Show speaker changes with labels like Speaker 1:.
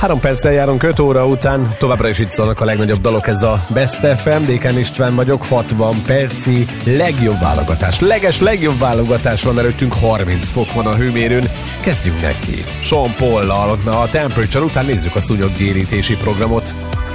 Speaker 1: 3 perccel járunk 5 óra után, továbbra is itt szólnak a legnagyobb dalok, ez a Best FM, Dékán István vagyok, 60 perci legjobb válogatás, legjobb válogatás van előttünk, 30 fok van a hőmérőn, kezdjünk neki. Sean Paul-lal, a Temperature után nézzük a szúnyoggyérítési programot.